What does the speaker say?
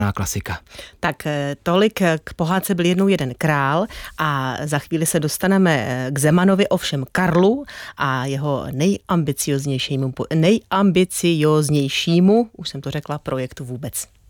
klasika. Tak tolik k pohádce Byl jednou jeden král a za chvíli se dostaneme k Zemanovi, ovšem Karlu a jeho nejambicioznějšímu, už jsem to řekla, projektu vůbec.